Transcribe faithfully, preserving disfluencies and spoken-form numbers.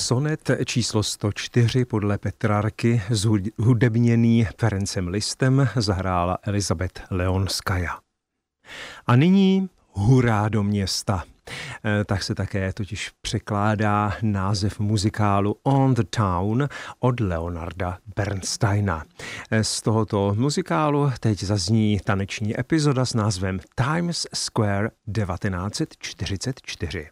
Sonet číslo sto čtyři podle Petrarky, zhudebněný Ferencem Lisztem, zahrála Elizabeth Leonskaja. A nyní Hurá do města. Tak se také totiž překládá název muzikálu On the Town od Leonarda Bernsteina. Z tohoto muzikálu teď zazní taneční epizoda s názvem Times Square devatenáct set čtyřicet čtyři.